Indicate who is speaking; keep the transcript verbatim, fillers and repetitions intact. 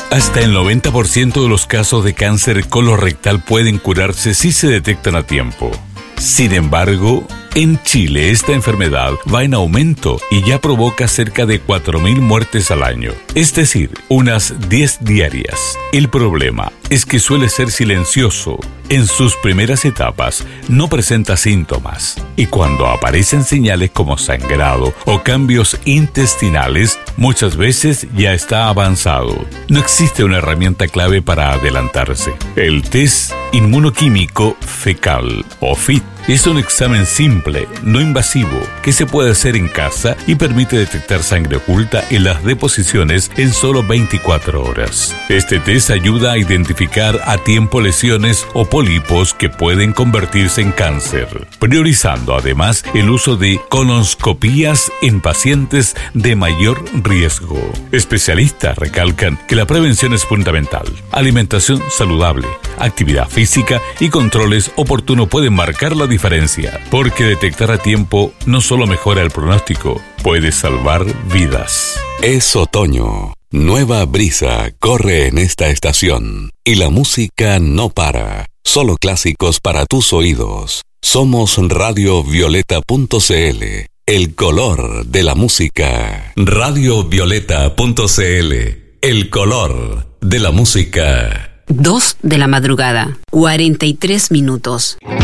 Speaker 1: Hasta el noventa por ciento de los casos de cáncer colorectal pueden curarse si se detectan a tiempo. Sin embargo, en Chile esta enfermedad va en aumento y ya provoca cerca de cuatro mil muertes al año, es decir, unas diez diarias. El problema es que suele ser silencioso. En sus primeras etapas no presenta síntomas y cuando aparecen señales como sangrado o cambios intestinales, muchas veces ya está avanzado. No existe una herramienta clave para adelantarse. El test inmunoquímico fecal o F I T es un examen simple, no invasivo, que se puede hacer en casa y permite detectar sangre oculta en las deposiciones en solo veinticuatro horas. Este test ayuda a identificar a tiempo lesiones o pólipos que pueden convertirse en cáncer, priorizando además el uso de colonoscopías en pacientes de mayor riesgo. Especialistas recalcan que la prevención es fundamental. Alimentación saludable, actividad física y controles oportunos pueden marcar la diferencia, porque detectar a tiempo no solo mejora el pronóstico, puede salvar vidas.
Speaker 2: Es otoño. Nueva brisa corre en esta estación y la música no para. Solo clásicos para tus oídos. Somos radio violeta punto c l, el color de la música. radio violeta punto c l, el color de la música.
Speaker 3: Dos de la madrugada, cuarenta y tres minutos.